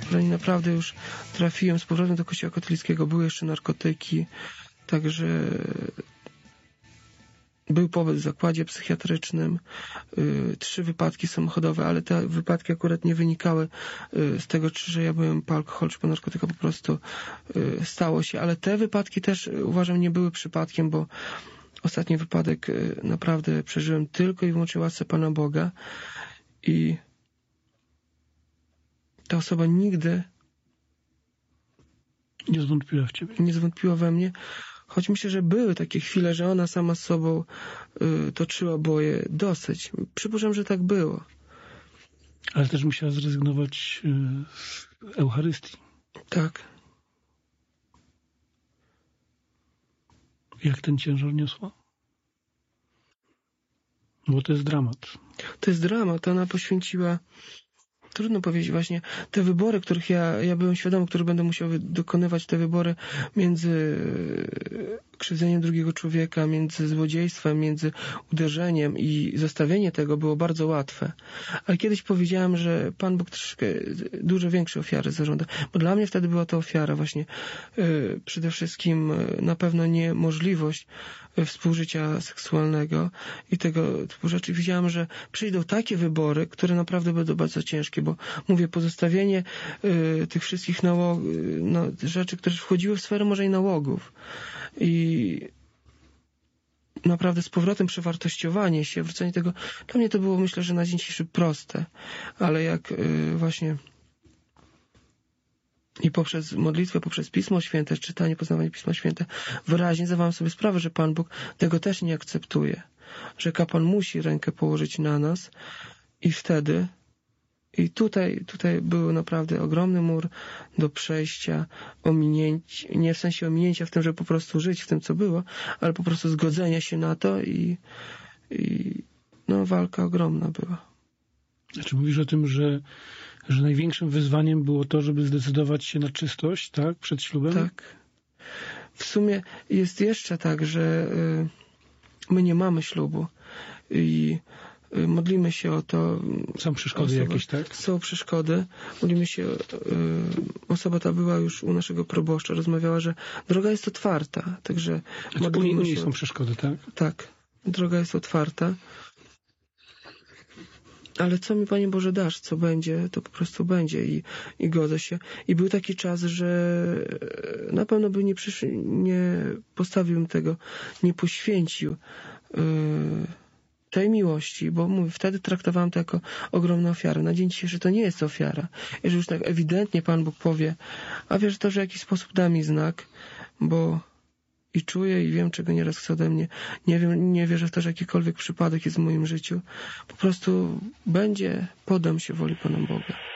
zanim naprawdę już trafiłem z powrotem do kościoła katolickiego, były jeszcze narkotyki, także był pobyt w zakładzie psychiatrycznym, 3 wypadki samochodowe, ale te wypadki akurat nie wynikały z tego, że ja byłem po alkoholu czy po narkotykach, po prostu stało się, ale te wypadki też uważam nie były przypadkiem, bo ostatni wypadek naprawdę przeżyłem tylko i wyłącznie łasce Pana Boga i ta osoba nigdy nie zwątpiła w ciebie. Nie zwątpiła we mnie, choć myślę, że były takie chwile, że ona sama z sobą toczyła boje dosyć. Przypuszczam, że tak było. Ale też musiała zrezygnować z Eucharystii. Tak. Jak ten ciężar niosła? Bo to jest dramat. To jest dramat. Ona poświęciła, trudno powiedzieć właśnie, te wybory, których ja byłem świadomy, których będę musiał dokonywać, te wybory między krzywdzeniem drugiego człowieka, między złodziejstwem, między uderzeniem i zostawienie tego było bardzo łatwe. Ale kiedyś powiedziałem, że Pan Bóg troszkę dużo większe ofiary zażąda, bo dla mnie wtedy była to ofiara właśnie przede wszystkim na pewno niemożliwość współżycia seksualnego i tego typu rzeczy. Widziałem, że przyjdą takie wybory, które naprawdę będą bardzo ciężkie, bo mówię, pozostawienie tych wszystkich rzeczy, które wchodziły w sferę może i nałogów i naprawdę z powrotem przewartościowanie się, wrócenie tego, dla mnie to było, myślę, że na dzień dzisiejszy proste, ale jak właśnie i poprzez modlitwę, poprzez Pismo Święte, czytanie, poznawanie Pisma Święte, wyraźnie zdawałem sobie sprawę, że Pan Bóg tego też nie akceptuje, że kapłan musi rękę położyć na nas i wtedy i tutaj był naprawdę ogromny mur do przejścia, nie w sensie ominięcia w tym, żeby po prostu żyć w tym, co było, ale po prostu zgodzenia się na to i walka ogromna była. Znaczy mówisz o tym, że największym wyzwaniem było to, żeby zdecydować się na czystość, tak? Przed ślubem? Tak. W sumie jest jeszcze tak, że my nie mamy ślubu i modlimy się o to. Są przeszkody jakieś, tak? Są przeszkody. Modlimy się, osoba ta była już u naszego proboszcza, rozmawiała, że droga jest otwarta, także modlimy się. Są przeszkody, tak? Tak. Droga jest otwarta. Ale co mi, Panie Boże, dasz, co będzie, to po prostu będzie i godzę się. I był taki czas, że na pewno by nie postawił tego, nie poświęcił tej miłości, bo mówię, wtedy traktowałem to jako ogromną ofiarę. Na dzień dzisiejszy to nie jest ofiara. Jeżeli już tak ewidentnie Pan Bóg powie, a wiesz, to, że w jakiś sposób da mi znak, bo i czuję i wiem, czego nieraz chce ode mnie. Nie wierzę w to, że jakikolwiek przypadek jest w moim życiu. Po prostu poddam się woli Pana Boga.